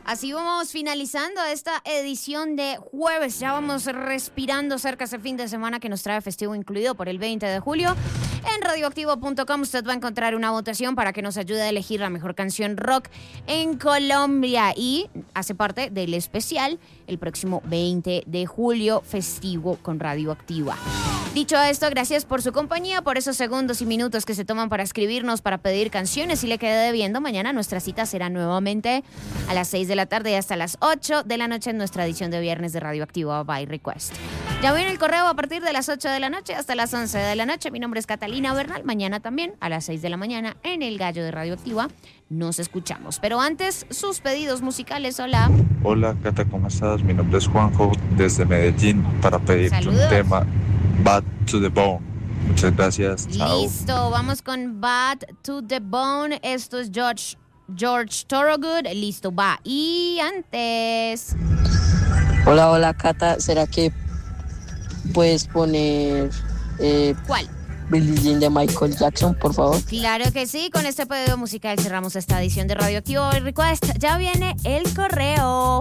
Así vamos finalizando esta edición de jueves. Ya vamos respirando cerca ese fin de semana que nos trae festivo incluido por el 20 de julio. En radioactivo.com usted va a encontrar una votación para que nos ayude a elegir la mejor canción rock en Colombia. Y hace parte del especial el próximo 20 de julio, festivo con Radioactiva. Dicho esto, gracias por su compañía, por esos segundos y minutos que se toman para escribirnos, para pedir canciones. Si le quedé debiendo, mañana nuestra cita será nuevamente a las 6 de la tarde y hasta las 8 de la noche en nuestra edición de viernes de Radioactivo by Request. Ya viene el correo a partir de las 8 de la noche hasta las 11 de la noche. Mi nombre es Catalina Bernal. Mañana también a las 6 de la mañana en El Gallo de Radioactiva nos escuchamos. Pero antes, sus pedidos musicales. Hola. Hola, Cata, ¿cómo estás? Mi nombre es Juanjo desde Medellín para pedirte Saludos. un tema, Bad to the Bone. Muchas gracias. Chao. Listo, vamos con Bad to the Bone. Esto es George Thorogood. Listo, va. Y antes... Hola, Cata. ¿Será que puedes poner ¿Cuál? Billie Jean de Michael Jackson, por favor? Claro que sí, con este pedido musical cerramos esta edición de Radioactivo by Request. Ya viene el correo.